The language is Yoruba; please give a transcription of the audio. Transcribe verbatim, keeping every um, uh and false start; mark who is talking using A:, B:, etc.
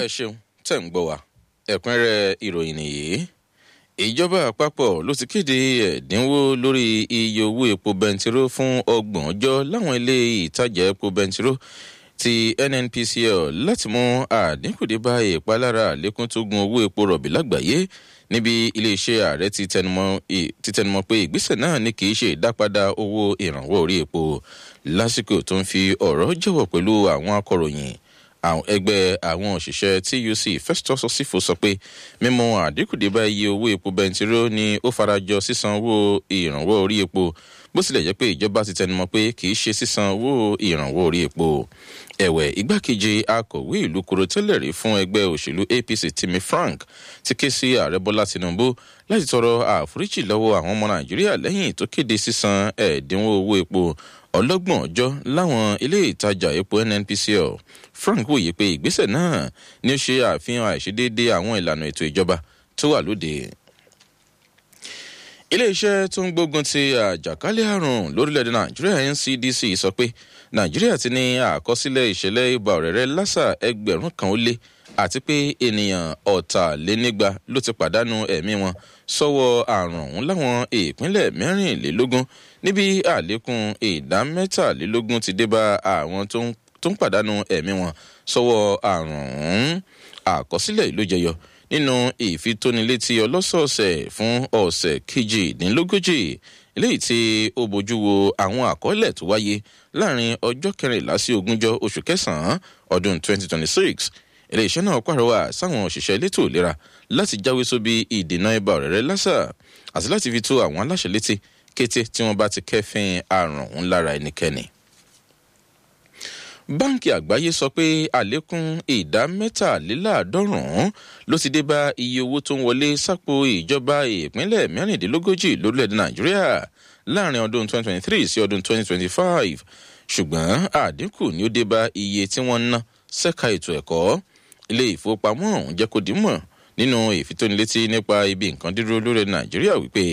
A: ẹ ṣeun tẹ̀ ń gbọ́ wa ẹ̀kúnrẹ́rẹ́ ìròyìn nìyí. ìjọba àpapọ̀ ló ti kéde ẹ̀dínwó lórí iye owó epo bẹntiró fún ọgbọ̀n ọjọ́ láwọn ilé ìtajà epo bẹntiró ti N N P C L láti mú àdínkù dé bá ìpalára àlékún tó gun owó epo rọ̀bì lágbàáyé níbi iléeṣẹ́ ààrẹ ti tẹnumọ́ ti tẹnumọ́ pé ìgbésẹ̀ náà ní kì í ṣe ìdápadà owó ìrànwọ́ orí epo lásìkò tó ń fi ọ̀rọ̀ jẹ́wọ́ pẹ̀lú àwọn akọ̀ròyìn. ẹgbẹ́ àwọn òṣìṣẹ́ T U C Festus Osifo sọ pé mímú àdínkù dé bá iye owó epo bẹntiró ni ó farajọ sísan owó ìrànwọ́ orí epo bó tilẹ̀ jẹ́ pé ìjọba ti tẹnumọ́ pé kì í ṣe sísan owó ìrànwọ́ orí epo. ẹ̀wẹ̀ igbákejì akọ̀wé ìlú koro tẹ́lẹ̀ rí fún ẹgbẹ́ òṣèlú A P C Timi Frank ti ké sí ààrẹ Bọ́lá Tinubu láti tọrọ àforíjì lọ́wọ́ àwọn ọmọ Nàìjíríà lẹ́yìn tó kéde sísan ẹ̀dínwó owó epo ọlọ́gbọ̀n ọjọ́ láwọn ilé ìtajà epo N N P C L. Frank wòye pé ìgbésẹ̀ náà ni ó ṣe àfihàn àìṣedéédé àwọn ìlànà ètò ìjọba tó wà lóde. iléeṣẹ́ tó ń gbógun ti àjàkálẹ̀ àrùn lórílẹ̀‐èdè Nàìjíríà N C D C sọ pé Nàìjíríà ti ní àkọsílẹ̀ ìṣẹ̀lẹ̀ ibà ọ̀rẹ́rẹ́ lásà ẹgbẹ̀rún kan ó lé àti pé ènìyàn ọ̀tàlénígba ló ti pàdánù ẹ̀mí wọn sọ́wọ́ àrùn ọ̀hún láwọn ìpínlẹ̀ mẹ́rìnlélógún níbi àlékún ìdá mẹ́tàlélógún ti dé bá àwọn tó ń pàdánù ẹ̀mí wọn sọ́wọ́ àrùn ọ̀hún. àkọsílẹ̀ ló jẹyọ nínú ìfitónilétí ọlọ́sọ̀ọ̀sẹ̀ fún ọ̀sẹ̀ kejìdínlógójì eléyìí tí ó bójú wo àwọn àkọọ́lẹ̀ tó wáyé láàrin ọjọ́ kẹrìnlá sí ogúnjọ́ oṣù kẹsàn-án ọdún twenty twenty-six. iléeṣẹ́ náà pàrọwà sáwọn òṣìṣẹ́ elétò ìlera láti jáwé sóbì ìdènà ibà ọ̀rẹ́rẹ́ lásà àti láti fi tó àwọn aláṣẹ létí kété tí wọ́n bá ti kẹ́fín àrùn ọ̀hún lára ẹnikẹ́ni. báńkì àgbáyé sọ pé àlékún ìdá mẹ́tàléláàádọ́rùn-ún ló ti dé bá iye owó tó ń wọlé sápò ìjọba ìpínlẹ̀ mẹ́rìndínlógójì lórílẹ̀‐èdè Nàìjíríà láàrin ọdún twenty twenty-three sí ọdún twenty twenty-five ṣùgbọ́n àdínkù ni ó dé bá iye tí wọ́n ń ná ṣẹ́ka ètò ẹ̀kọ́. ilé ìfowópamọ́ ọ̀hún jẹ́ kó dìímọ̀ nínú ìfitónilétí nípa ibi nǹkan dídúró lórí Nàìjíríà wípé